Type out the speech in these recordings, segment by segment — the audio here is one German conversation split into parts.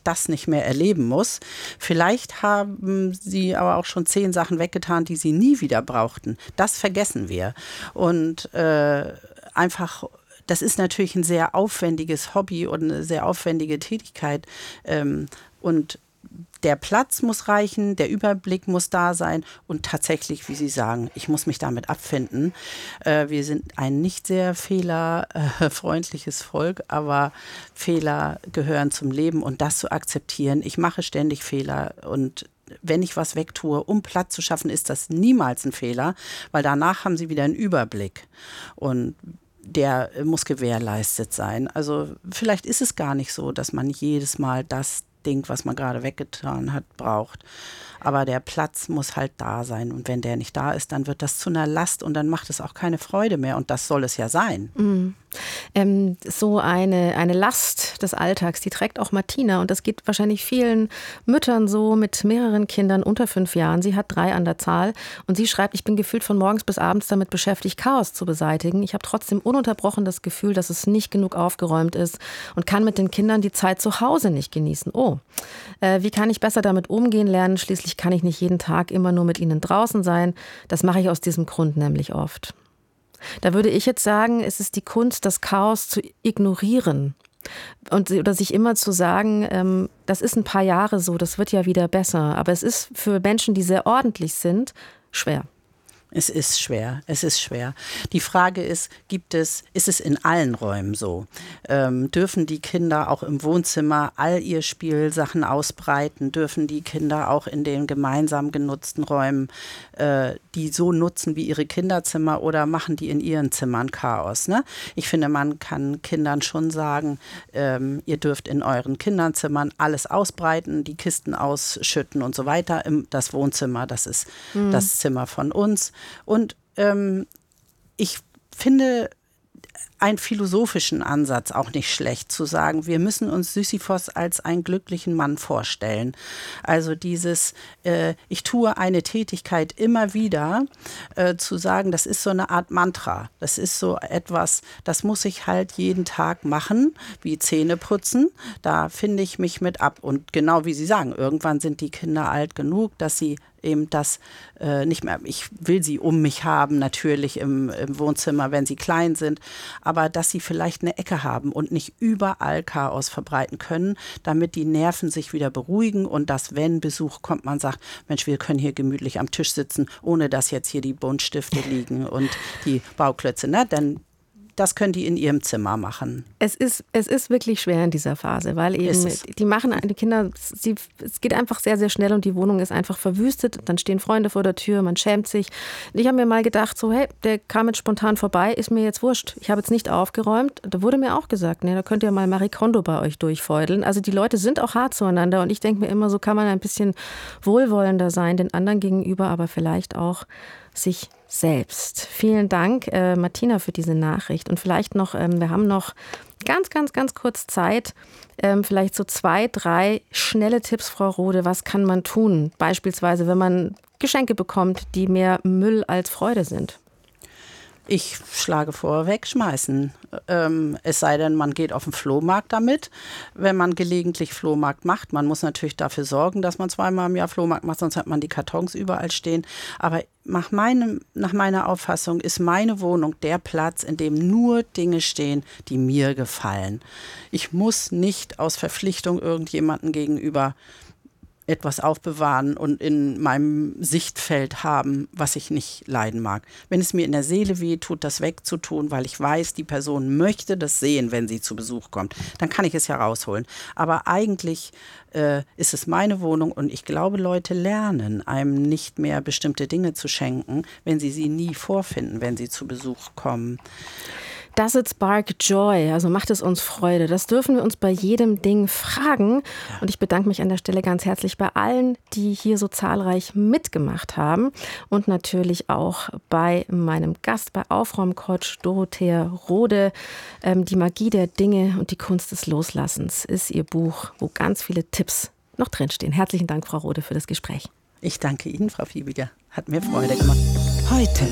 das nicht mehr erleben muss. Vielleicht haben sie aber auch schon 10 Sachen weggetan, die sie nie wieder brauchten. Das vergessen wir. Und einfach, das ist natürlich ein sehr aufwendiges Hobby und eine sehr aufwendige Tätigkeit. Und der Platz muss reichen, der Überblick muss da sein und tatsächlich, wie Sie sagen, ich muss mich damit abfinden. Wir sind ein nicht sehr fehlerfreundliches Volk, aber Fehler gehören zum Leben und das zu akzeptieren. Ich mache ständig Fehler und wenn ich was wegtue, um Platz zu schaffen, ist das niemals ein Fehler, weil danach haben Sie wieder einen Überblick und der muss gewährleistet sein. Also vielleicht ist es gar nicht so, dass man jedes Mal das Ding, was man gerade weggetan hat, braucht. Aber der Platz muss halt da sein. Und wenn der nicht da ist, dann wird das zu einer Last und dann macht es auch keine Freude mehr. Und das soll es ja sein. Mhm. So eine Last des Alltags, die trägt auch Martina. Und das geht wahrscheinlich vielen Müttern so mit mehreren Kindern unter 5 Jahren. Sie hat 3 an der Zahl. Und sie schreibt, ich bin gefühlt von morgens bis abends damit beschäftigt, Chaos zu beseitigen. Ich habe trotzdem ununterbrochen das Gefühl, dass es nicht genug aufgeräumt ist und kann mit den Kindern die Zeit zu Hause nicht genießen. Wie kann ich besser damit umgehen lernen? Schließlich kann ich nicht jeden Tag immer nur mit ihnen draußen sein. Das mache ich aus diesem Grund nämlich oft. Da würde ich jetzt sagen, es ist die Kunst, das Chaos zu ignorieren oder sich immer zu sagen, das ist ein paar Jahre so, das wird ja wieder besser. Aber es ist für Menschen, die sehr ordentlich sind, schwer. Es ist schwer, es ist schwer. Die Frage ist, ist es in allen Räumen so? Dürfen die Kinder auch im Wohnzimmer all ihr Spielsachen ausbreiten? Dürfen die Kinder auch in den gemeinsam genutzten Räumen die so nutzen wie ihre Kinderzimmer oder machen die in ihren Zimmern Chaos? Ne? Ich finde, man kann Kindern schon sagen, ihr dürft in euren Kinderzimmern alles ausbreiten, die Kisten ausschütten und so weiter. Das Wohnzimmer, das ist das Zimmer von uns. Und ich finde einen philosophischen Ansatz auch nicht schlecht, zu sagen, wir müssen uns Sisyphos als einen glücklichen Mann vorstellen. Also dieses, ich tue eine Tätigkeit immer wieder, zu sagen, das ist so eine Art Mantra. Das ist so etwas, das muss ich halt jeden Tag machen, wie Zähne putzen. Da finde ich mich mit ab. Und genau wie Sie sagen, irgendwann sind die Kinder alt genug, dass sie eben das nicht mehr, ich will sie um mich haben, natürlich im Wohnzimmer, wenn sie klein sind, aber dass sie vielleicht eine Ecke haben und nicht überall Chaos verbreiten können, damit die Nerven sich wieder beruhigen und dass, wenn Besuch kommt, man sagt, Mensch, wir können hier gemütlich am Tisch sitzen, ohne dass jetzt hier die Buntstifte liegen und die Bauklötze, ne? Denn das können die in ihrem Zimmer machen. Es ist wirklich schwer in dieser Phase, weil eben die Kinder, es geht einfach sehr, sehr schnell und die Wohnung ist einfach verwüstet. Dann stehen Freunde vor der Tür, man schämt sich. Und ich habe mir mal gedacht, so, hey, der kam jetzt spontan vorbei, ist mir jetzt wurscht. Ich habe jetzt nicht aufgeräumt. Da wurde mir auch gesagt, ne, da könnt ihr mal Marie Kondo bei euch durchfeudeln. Also die Leute sind auch hart zueinander und ich denke mir immer, so kann man ein bisschen wohlwollender sein den anderen gegenüber, aber vielleicht auch sich selbst. Vielen Dank, Martina, für diese Nachricht. Und vielleicht noch, wir haben noch ganz, ganz, ganz kurz Zeit, vielleicht so 2, 3 schnelle Tipps, Frau Rode. Was kann man tun? Beispielsweise, wenn man Geschenke bekommt, die mehr Müll als Freude sind. Ich schlage vor, wegschmeißen. Es sei denn, man geht auf den Flohmarkt damit. Wenn man gelegentlich Flohmarkt macht, man muss natürlich dafür sorgen, dass man 2-mal im Jahr Flohmarkt macht, sonst hat man die Kartons überall stehen. Aber nach meiner Auffassung ist meine Wohnung der Platz, in dem nur Dinge stehen, die mir gefallen. Ich muss nicht aus Verpflichtung irgendjemandem gegenüber etwas aufbewahren und in meinem Sichtfeld haben, was ich nicht leiden mag. Wenn es mir in der Seele weh tut, das wegzutun, weil ich weiß, die Person möchte das sehen, wenn sie zu Besuch kommt, dann kann ich es ja rausholen. Aber eigentlich ist es meine Wohnung und ich glaube, Leute lernen, einem nicht mehr bestimmte Dinge zu schenken, wenn sie nie vorfinden, wenn sie zu Besuch kommen. Does it spark joy? Also macht es uns Freude? Das dürfen wir uns bei jedem Ding fragen. Ja. Und ich bedanke mich an der Stelle ganz herzlich bei allen, die hier so zahlreich mitgemacht haben. Und natürlich auch bei meinem Gast, bei Aufräumcoach Dorothea Rode. Die Magie der Dinge und die Kunst des Loslassens ist ihr Buch, wo ganz viele Tipps noch drinstehen. Herzlichen Dank, Frau Rode, für das Gespräch. Ich danke Ihnen, Frau Fiebiger. Hat mir Freude gemacht. Heute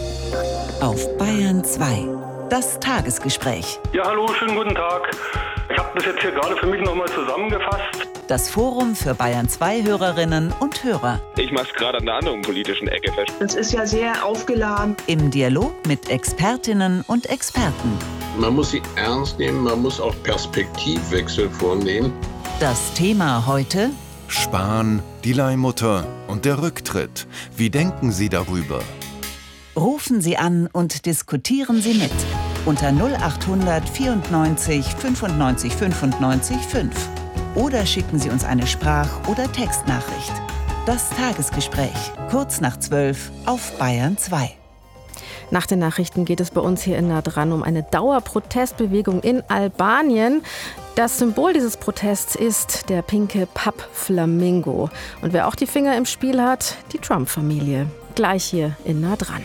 auf Bayern 2. Das Tagesgespräch. Ja, hallo, schönen guten Tag. Ich habe das jetzt hier gerade für mich nochmal zusammengefasst. Das Forum für Bayern 2 Hörerinnen und Hörer. Ich mache es gerade an einer anderen politischen Ecke fest. Das ist ja sehr aufgeladen. Im Dialog mit Expertinnen und Experten. Man muss sie ernst nehmen, man muss auch Perspektivwechsel vornehmen. Das Thema heute: Spahn, die Leihmutter und der Rücktritt. Wie denken Sie darüber? Rufen Sie an und diskutieren Sie mit. Unter 0800 94 95 95 5. Oder schicken Sie uns eine Sprach- oder Textnachricht. Das Tagesgespräch, kurz nach 12 auf Bayern 2. Nach den Nachrichten geht es bei uns hier in Nah dran um eine Dauerprotestbewegung in Albanien. Das Symbol dieses Protests ist der pinke Pappflamingo. Und wer auch die Finger im Spiel hat, die Trump-Familie. Gleich hier in Nah dran.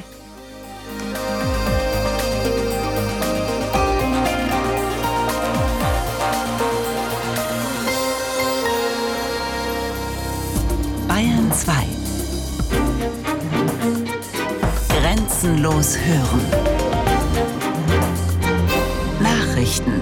Bayern 2. Grenzenlos hören. Nachrichten.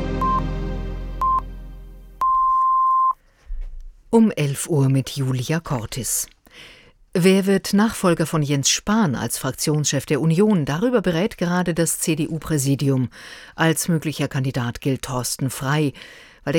Um 11 Uhr mit Julia Cortis. Wer wird Nachfolger von Jens Spahn als Fraktionschef der Union? Darüber berät gerade das CDU-Präsidium. Als möglicher Kandidat gilt Thorsten Frey. Weil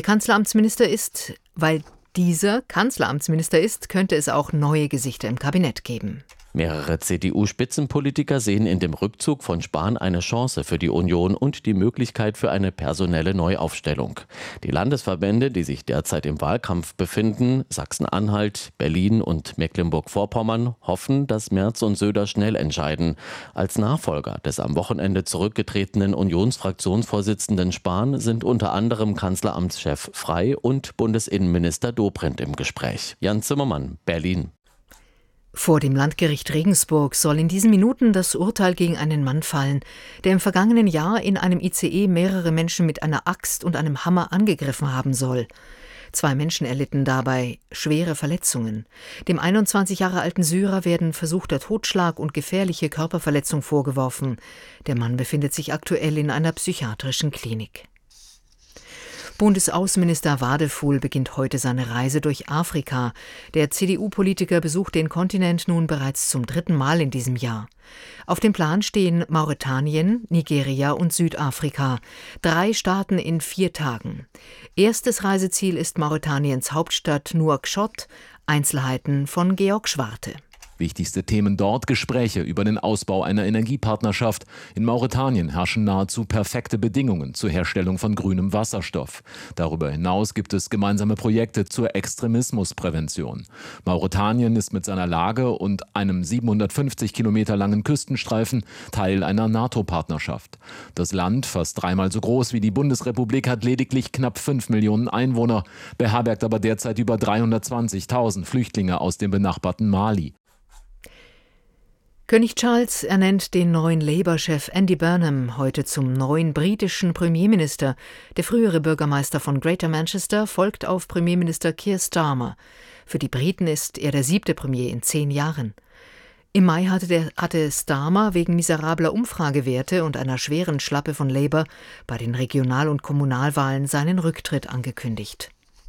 dieser Kanzleramtsminister ist, könnte es auch neue Gesichter im Kabinett geben. Mehrere CDU-Spitzenpolitiker sehen in dem Rückzug von Spahn eine Chance für die Union und die Möglichkeit für eine personelle Neuaufstellung. Die Landesverbände, die sich derzeit im Wahlkampf befinden, Sachsen-Anhalt, Berlin und Mecklenburg-Vorpommern, hoffen, dass Merz und Söder schnell entscheiden. Als Nachfolger des am Wochenende zurückgetretenen Unionsfraktionsvorsitzenden Spahn sind unter anderem Kanzleramtschef Frey und Bundesinnenminister Dobrindt im Gespräch. Jan Zimmermann, Berlin. Vor dem Landgericht Regensburg soll in diesen Minuten das Urteil gegen einen Mann fallen, der im vergangenen Jahr in einem ICE mehrere Menschen mit einer Axt und einem Hammer angegriffen haben soll. 2 Menschen erlitten dabei schwere Verletzungen. Dem 21 Jahre alten Syrer werden versuchter Totschlag und gefährliche Körperverletzung vorgeworfen. Der Mann befindet sich aktuell in einer psychiatrischen Klinik. Bundesaußenminister Wadefuhl beginnt heute seine Reise durch Afrika. Der CDU-Politiker besucht den Kontinent nun bereits zum 3. Mal in diesem Jahr. Auf dem Plan stehen Mauretanien, Nigeria und Südafrika. 3 Staaten in 4 Tagen. Erstes Reiseziel ist Mauretaniens Hauptstadt Nouakchott. Einzelheiten von Georg Schwarte. Wichtigste Themen dort: Gespräche über den Ausbau einer Energiepartnerschaft. In Mauretanien herrschen nahezu perfekte Bedingungen zur Herstellung von grünem Wasserstoff. Darüber hinaus gibt es gemeinsame Projekte zur Extremismusprävention. Mauretanien ist mit seiner Lage und einem 750 Kilometer langen Küstenstreifen Teil einer NATO-Partnerschaft. Das Land, fast 3-mal so groß wie die Bundesrepublik, hat lediglich knapp 5 Millionen Einwohner, beherbergt aber derzeit über 320.000 Flüchtlinge aus dem benachbarten Mali. König Charles ernennt den neuen Labour-Chef Andy Burnham heute zum neuen britischen Premierminister. Der frühere Bürgermeister von Greater Manchester folgt auf Premierminister Keir Starmer. Für die Briten ist er der 7. Premier in 10 Jahren. Im Mai hatte Starmer wegen miserabler Umfragewerte und einer schweren Schlappe von Labour bei den Regional- und Kommunalwahlen seinen Rücktritt angekündigt.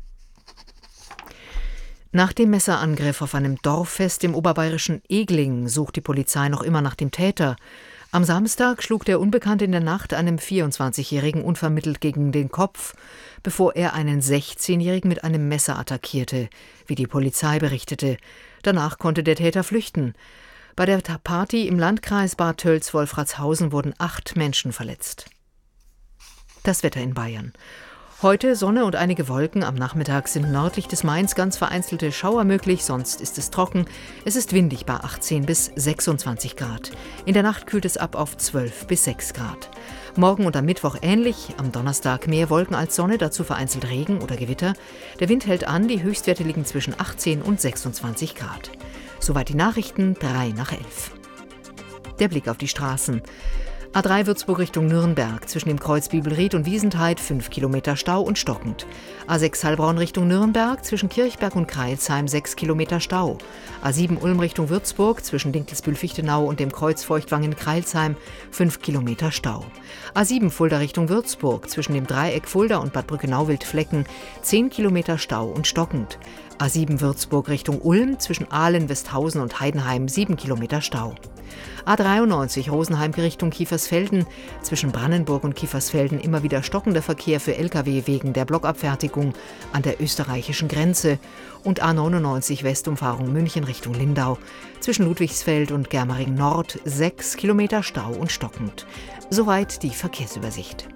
Nach dem Messerangriff auf einem Dorffest im oberbayerischen Egling sucht die Polizei noch immer nach dem Täter. Am Samstag schlug der Unbekannte in der Nacht einem 24-Jährigen unvermittelt gegen den Kopf, bevor er einen 16-Jährigen mit einem Messer attackierte, wie die Polizei berichtete. Danach konnte der Täter flüchten. Bei der Party im Landkreis Bad Tölz-Wolfratshausen wurden 8 Menschen verletzt. Das Wetter in Bayern. Heute Sonne und einige Wolken. Am Nachmittag sind nördlich des Mains ganz vereinzelte Schauer möglich, sonst ist es trocken. Es ist windig bei 18 bis 26 Grad. In der Nacht kühlt es ab auf 12 bis 6 Grad. Morgen und am Mittwoch ähnlich, am Donnerstag mehr Wolken als Sonne, dazu vereinzelt Regen oder Gewitter. Der Wind hält an, die Höchstwerte liegen zwischen 18 und 26 Grad. Soweit die Nachrichten, 3 nach 11. Der Blick auf die Straßen. A3 Würzburg Richtung Nürnberg, zwischen dem Kreuz Bibelried und Wiesentheid 5 Kilometer Stau und stockend. A6 Heilbronn Richtung Nürnberg, zwischen Kirchberg und Crailsheim 6 Kilometer Stau. A7 Ulm Richtung Würzburg, zwischen Dinkelsbühl-Fichtenau und dem Kreuz Feuchtwangen-Crailsheim 5 Kilometer Stau. A7 Fulda Richtung Würzburg, zwischen dem Dreieck Fulda und Bad Brückenau-Wildflecken 10 Kilometer Stau und stockend. A7 Würzburg Richtung Ulm, zwischen Aalen, Westhausen und Heidenheim 7 Kilometer Stau. A93 Rosenheim Richtung Kiefersfelden, zwischen Brannenburg und Kiefersfelden immer wieder stockender Verkehr für Lkw wegen der Blockabfertigung an der österreichischen Grenze. Und A99 Westumfahrung München Richtung Lindau, zwischen Ludwigsfeld und Germering Nord 6 Kilometer Stau und stockend. Soweit die Verkehrsübersicht.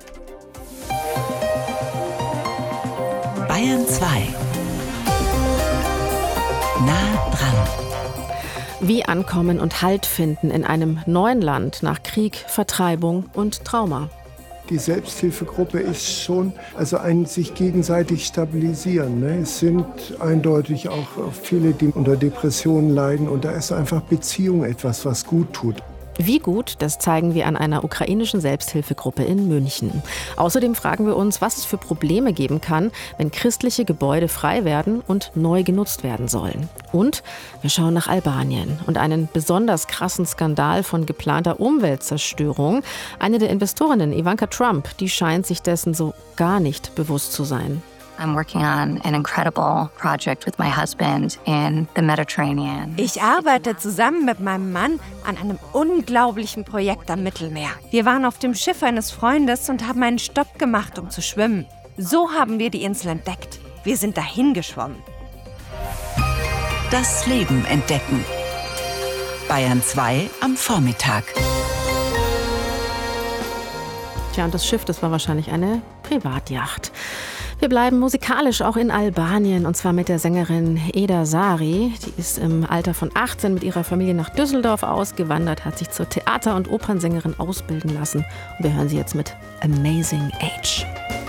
Bayern 2. Nah dran. Wie ankommen und Halt finden in einem neuen Land nach Krieg, Vertreibung und Trauma. Die Selbsthilfegruppe ist schon ein sich gegenseitig stabilisieren. Ne? Es sind eindeutig auch viele, die unter Depressionen leiden. Und da ist einfach Beziehung etwas, was gut tut. Wie gut, das zeigen wir an einer ukrainischen Selbsthilfegruppe in München. Außerdem fragen wir uns, was es für Probleme geben kann, wenn christliche Gebäude frei werden und neu genutzt werden sollen. Und wir schauen nach Albanien und einen besonders krassen Skandal von geplanter Umweltzerstörung. Eine der Investorinnen, Ivanka Trump, die scheint sich dessen so gar nicht bewusst zu sein. I'm working on an incredible project with my husband in the Mediterranean. Ich arbeite zusammen mit meinem Mann an einem unglaublichen Projekt am Mittelmeer. Wir waren auf dem Schiff eines Freundes und haben einen Stopp gemacht, um zu schwimmen. So haben wir die Insel entdeckt. Wir sind dahin geschwommen. Das Leben entdecken. Bayern 2 am Vormittag. Tja, und das Schiff, das war wahrscheinlich eine Privatjacht. Wir bleiben musikalisch auch in Albanien, und zwar mit der Sängerin Eda Sari. Die ist im Alter von 18 mit ihrer Familie nach Düsseldorf ausgewandert, hat sich zur Theater- und Opernsängerin ausbilden lassen. Und wir hören sie jetzt mit Amazing Age.